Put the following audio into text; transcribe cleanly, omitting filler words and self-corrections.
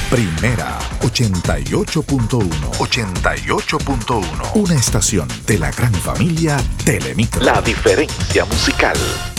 Primera 88.1. 88.1. Una estación de la gran familia Telemicro. La diferencia musical.